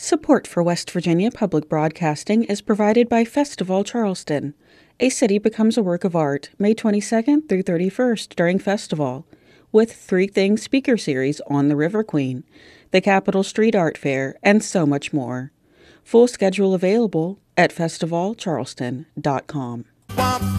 Support for West Virginia Public Broadcasting is provided by Festival Charleston. A City Becomes a Work of Art, May 22nd through 31st during Festival, with Three Things speaker series on the River Queen, the Capitol Street Art Fair, and so much more. Full schedule available at festivalcharleston.com.